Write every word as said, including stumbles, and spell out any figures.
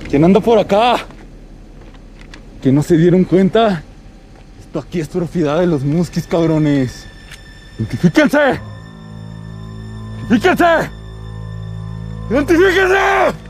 ¿Quién anda por acá? ¿Que no se dieron cuenta? Esto aquí es propiedad de los Muskis, cabrones. ¡Identifíquense! ¡Identifíquense! ¡Identifíquense!